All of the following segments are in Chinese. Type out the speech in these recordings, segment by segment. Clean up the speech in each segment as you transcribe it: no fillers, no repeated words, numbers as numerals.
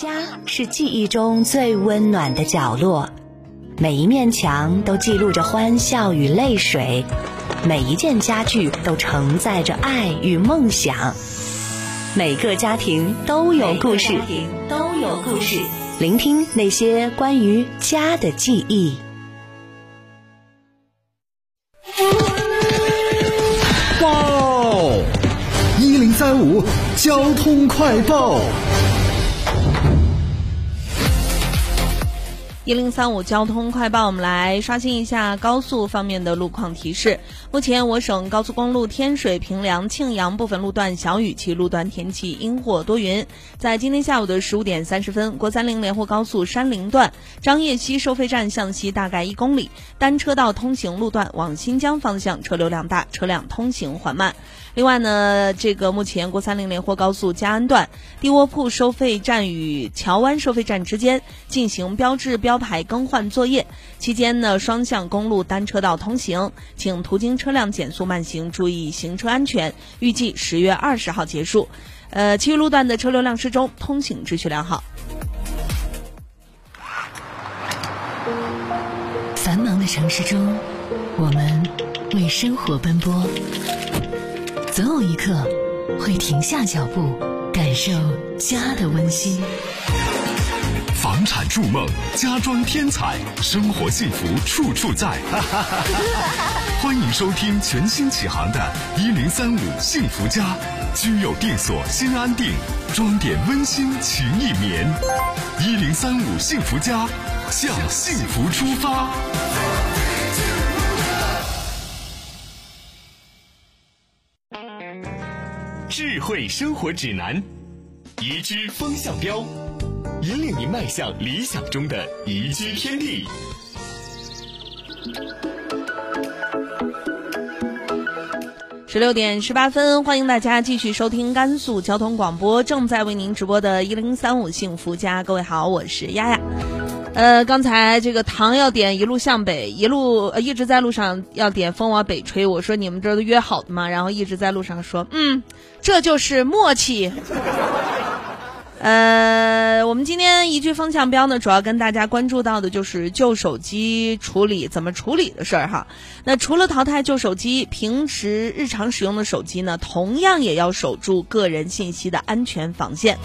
家是记忆中最温暖的角落，每一面墙都记录着欢笑与泪水，每一件家具都承载着爱与梦想。每个家庭都有故事，聆听那些关于家的记忆。 哇哦！1035交通快报。 1035交通快报，我们来刷新一下高速方面的路况提示。目前我省高速公路天水平凉庆阳部分路段小雨，其路段天气阴或多云。在今天下午的15点30分，国30连霍高速山陵段张掖西收费站向西大概1公里，单车道通行路段往新疆方向车流量大，车辆通行缓慢。另外呢，目前国30连霍高速嘉安段地窝铺收费站与桥湾收费站之间进行标志标牌更换作业，期间呢，双向公路单车道通行，请途经车辆减速慢行，注意行车安全。预计10月20号结束。其余路段的车流量适中，通行秩序良好。 繁忙的城市中，我们为生活奔波，总有一刻会停下脚步，感受家的温馨。 房产筑梦，家装天彩，生活幸福处处在。欢迎收听全新启航的1035幸福家，居有定所心安定，装点温馨情意绵。1035幸福家，向幸福出发。智慧生活指南，宜居风向标，引领您迈向理想中的宜居天地。 16点18分，欢迎大家继续收听甘肃交通广播正在为您直播的1035幸福家。各位好，我是丫丫。刚才糖要点一路向北，一直在路上要点风往北吹。我说你们这都约好的吗？然后一直在路上说，这就是默契。我们今天宜居风向标呢，主要跟大家关注到的就是旧手机怎么处理的事儿哈。那除了淘汰旧手机，平时日常使用的手机呢，同样也要守住个人信息的安全防线。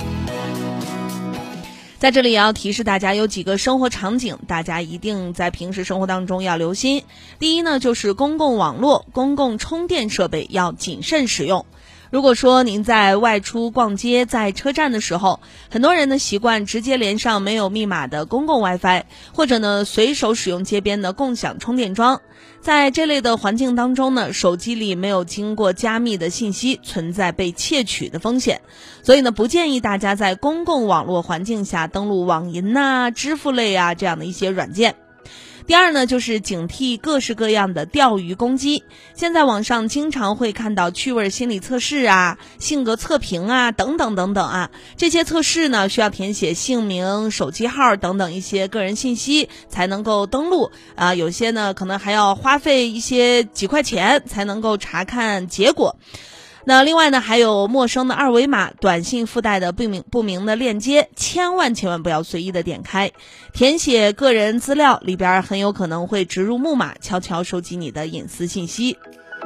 在这里也要提示大家，有几个生活场景大家一定在平时生活当中要留心。第一呢，就是公共网络、公共充电设备要谨慎使用。如果说您在外出逛街，在车站的时候，很多人的习惯直接连上没有密码的公共 WiFi， 或者呢随手使用街边的共享充电桩。在这类的环境当中呢，手机里没有经过加密的信息，存在被窃取的风险。所以呢，不建议大家在公共网络环境下登录网银支付类这样的一些软件。第二呢，就是警惕各式各样的钓鱼攻击。现在网上经常会看到趣味心理测试性格测评等等等等这些测试呢，需要填写姓名、手机号等等一些个人信息才能够登录有些呢可能还要花费一些几块钱才能够查看结果。那另外呢，还有陌生的二维码、短信附带的不明的链接，千万不要随意的点开。填写个人资料里边很有可能会植入木马，悄悄收集你的隐私信息。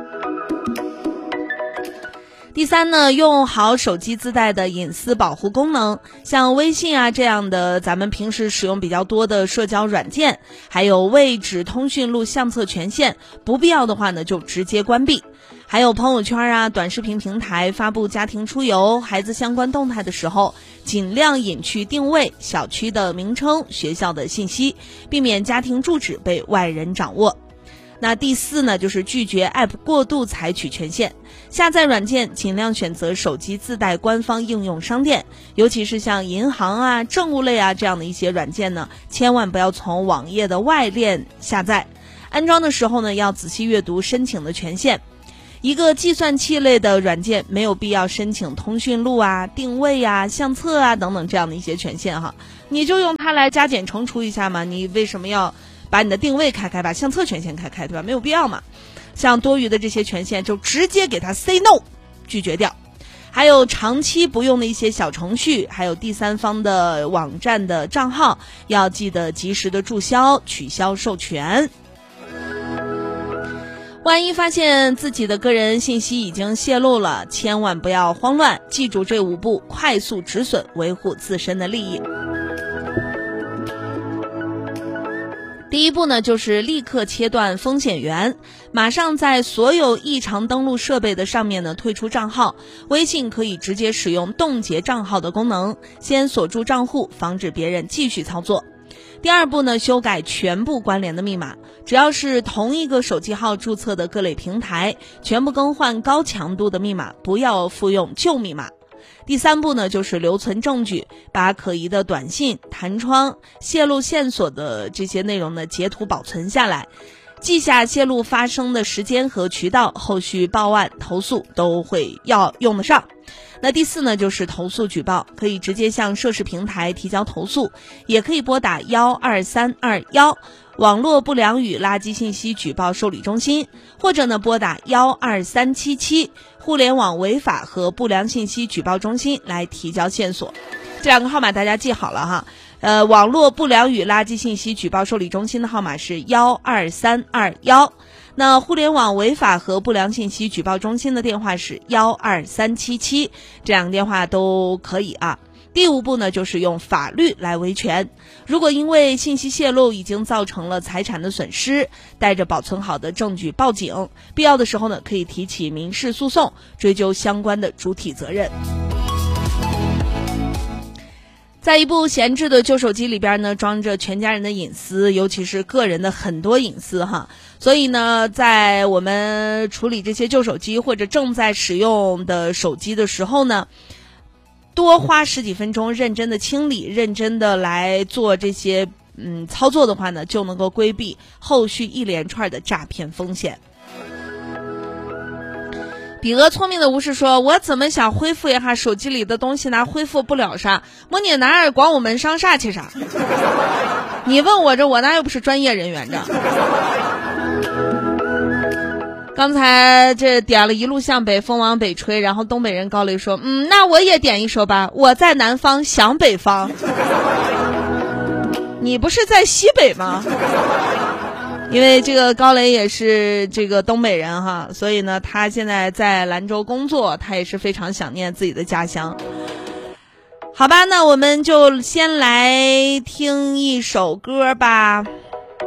第三呢，用好手机自带的隐私保护功能，像微信这样的咱们平时使用比较多的社交软件，还有位置通讯录相册权限，不必要的话呢就直接关闭。还有朋友圈短视频平台发布家庭出游、孩子相关动态的时候，尽量隐去定位、小区的名称、学校的信息，避免家庭住址被外人掌握。那第四呢，就是拒绝 App 过度采取权限。下载软件尽量选择手机自带官方应用商店，尤其是像银行政务类这样的一些软件呢，千万不要从网页的外链下载。安装的时候呢，要仔细阅读申请的权限。一个计算器类的软件没有必要申请通讯录定位相册等等这样的一些权限你就用它来加减乘除一下嘛，你为什么要把你的定位开，把相册权限开，对吧？没有必要嘛。像多余的这些权限就直接给它 say no， 拒绝掉。 还有长期不用的一些小程序，还有第三方的网站的账号，要记得及时的注销、取消授权。万一发现自己的个人信息已经泄露了，千万不要慌乱，记住这5步，快速止损，维护自身的利益。第一步呢，就是立刻切断风险源，马上在所有异常登录设备的上面呢退出账号。微信可以直接使用冻结账号的功能，先锁住账户，防止别人继续操作。第二步呢，修改全部关联的密码，只要是同一个手机号注册的各类平台，全部更换高强度的密码，不要复用旧密码。第三步呢，就是留存证据，把可疑的短信、弹窗、泄露线索的这些内容呢截图保存下来，记下泄露发生的时间和渠道，后续报案投诉都会要用得上。那第四呢，就是投诉举报，可以直接向涉事平台提交投诉，也可以拨打12321网络不良与垃圾信息举报受理中心，或者呢拨打12377互联网违法和不良信息举报中心来提交线索。这2个号码大家记好了哈。网络不良与垃圾信息举报受理中心的号码是12321，那互联网违法和不良信息举报中心的电话是12377，这2个电话都可以啊。第5步呢，就是用法律来维权。如果因为信息泄露已经造成了财产的损失，带着保存好的证据报警，必要的时候呢，可以提起民事诉讼，追究相关的主体责任。在一部闲置的旧手机里边呢，装着全家人的隐私，尤其是个人的很多隐私哈。所以呢，在我们处理这些旧手机或者正在使用的手机的时候呢，多花10几分钟认真的清理，认真的来做这些操作的话呢，就能够规避后续一连串的诈骗风险。比俄聪明的无视说，我怎么想恢复一下手机里的东西呢，恢复不了啥，我你哪儿管我们上啥去啥？你问我这，我那又不是专业人员这。刚才这点了一路向北，风往北吹，然后东北人高雷说，那我也点一首吧，我在南方想北方。你不是在西北吗？因为这个高雷也是这个东北人哈，所以呢他现在在兰州工作，他也是非常想念自己的家乡。好吧，那我们就先来听一首歌吧。